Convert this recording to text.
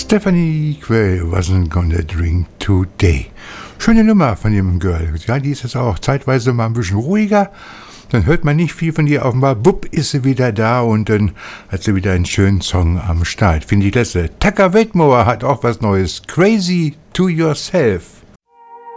Stephanie Quay wasn't gonna drink today. Schöne Nummer von dem Girl. Ja, die ist jetzt auch zeitweise mal ein bisschen ruhiger. Dann hört man nicht viel von ihr. Offenbar, wupp, ist sie wieder da und dann hat sie wieder einen schönen Song am Start. Finde ich klasse. Tucker Whitmore hat auch was Neues. Crazy to Yourself.